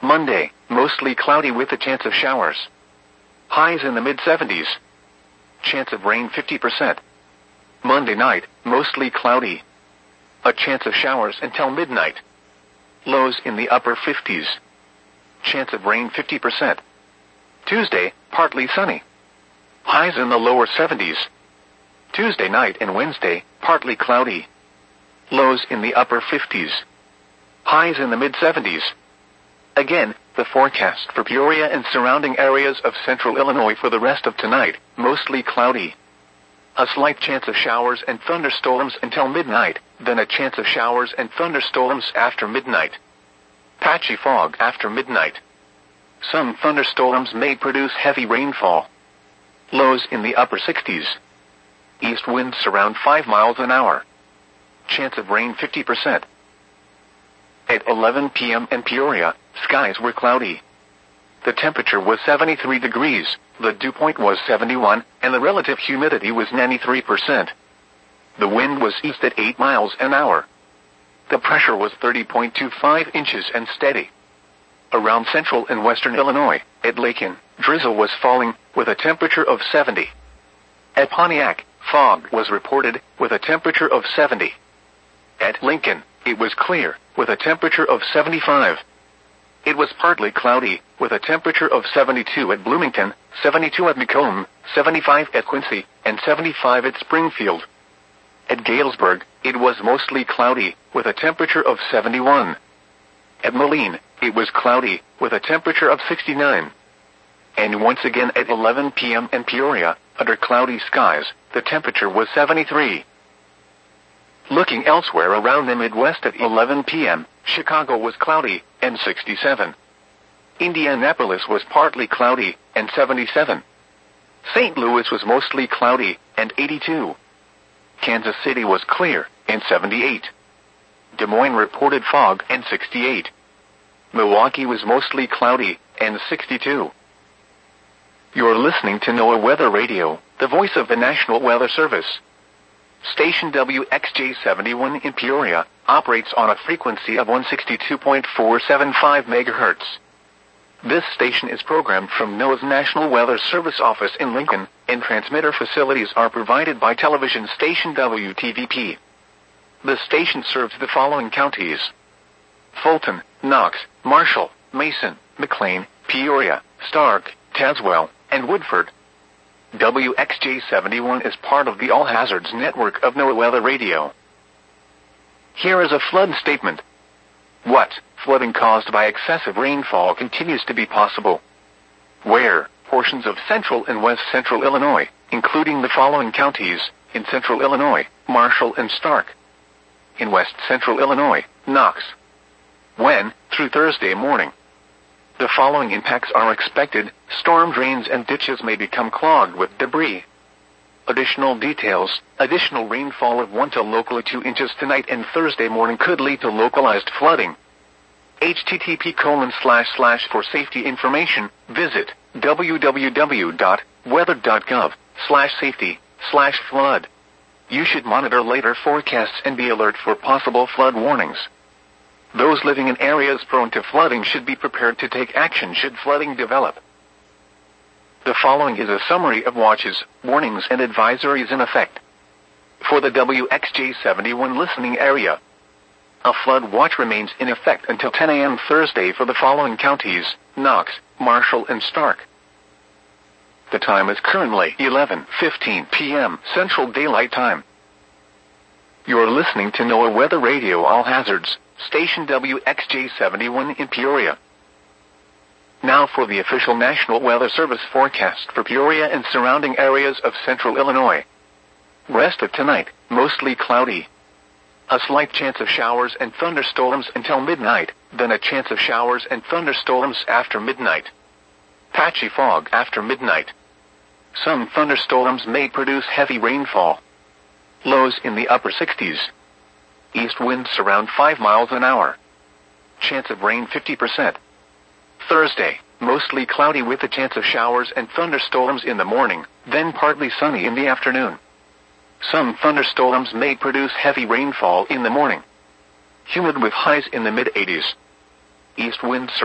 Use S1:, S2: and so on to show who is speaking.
S1: Monday, mostly cloudy with a chance of showers. Highs in the mid-70s. Chance of rain 50%. Monday night, mostly cloudy. A chance of showers until midnight. Lows in the upper 50s. Chance of rain 50%. Tuesday, partly sunny. Highs in the lower 70s. Tuesday night and Wednesday, partly cloudy. Lows in the upper 50s. Highs in the mid-70s. Again, the forecast for Peoria and surrounding areas of central Illinois for the rest of tonight, mostly cloudy. A slight chance of showers and thunderstorms until midnight, then a chance of showers and thunderstorms after midnight. Patchy fog after midnight. Some thunderstorms may produce heavy rainfall. Lows in the upper 60s. East winds around 5 miles an hour. Chance of rain 50%. At 11 p.m. in Peoria, skies were cloudy. The temperature was 73 degrees, the dew point was 71, and the relative humidity was 93%. The wind was east at 8 miles an hour. The pressure was 30.25 inches and steady. Around central and western Illinois, at Lakin, drizzle was falling, with a temperature of 70. At Pontiac, fog was reported, with a temperature of 70. At Lincoln, it was clear, with a temperature of 75. It was partly cloudy, with a temperature of 72 at Bloomington, 72 at Macomb, 75 at Quincy, and 75 at Springfield. At Galesburg, it was mostly cloudy, with a temperature of 71. At Moline, it was cloudy, with a temperature of 69. And once again at 11 p.m. in Peoria, under cloudy skies, the temperature was 73. Looking elsewhere around the Midwest at 11 p.m., Chicago was cloudy, and 67. Indianapolis was partly cloudy, and 77. St. Louis was mostly cloudy, and 82. Kansas City was clear, and 78. Des Moines reported fog, and 68. Milwaukee was mostly cloudy, and 62. You're listening to NOAA Weather Radio, the voice of the National Weather Service. Station WXJ71 in Peoria operates on a frequency of 162.475 MHz. This station is programmed from NOAA's National Weather Service office in Lincoln, and transmitter facilities are provided by television station WTVP. The station serves the following counties: Fulton, Knox, Marshall, Mason, McLean, Peoria, Stark, Tazewell, and Woodford. WXJ71 is part of the All Hazards network of NOAA Weather Radio. Here is a flood statement. What? Flooding caused by excessive rainfall continues to be possible. Where? Portions of central and west central Illinois, including the following counties: in central Illinois, Marshall and Stark. In west central Illinois, Knox. When? Through Thursday morning. The following impacts are expected: storm drains and ditches may become clogged with debris. Additional details: additional rainfall of 1 to locally 2 inches tonight and Thursday morning could lead to localized flooding. http:// for safety information, visit www.weather.gov/safety/flood. You should monitor later forecasts and be alert for possible flood warnings. Those living in areas prone to flooding should be prepared to take action should flooding develop. The following is a summary of watches, warnings, and advisories in effect. For the WXJ71 listening area, a flood watch remains in effect until 10 a.m. Thursday for the following counties: Knox, Marshall, and Stark. The time is currently 11:15 p.m. Central Daylight Time. You're listening to NOAA Weather Radio All Hazards, station WXJ71 in Peoria. Now for the official National Weather Service forecast for Peoria and surrounding areas of central Illinois. Rest of tonight, mostly cloudy. A slight chance of showers and thunderstorms until midnight, then a chance of showers and thunderstorms after midnight. Patchy fog after midnight. Some thunderstorms may produce heavy rainfall. Lows in the upper 60s. East winds around 5 miles an hour. Chance of rain 50%. Thursday, mostly cloudy with a chance of showers and thunderstorms in the morning, then partly sunny in the afternoon. Some thunderstorms may produce heavy rainfall in the morning. Humid with highs in the mid-80s. East winds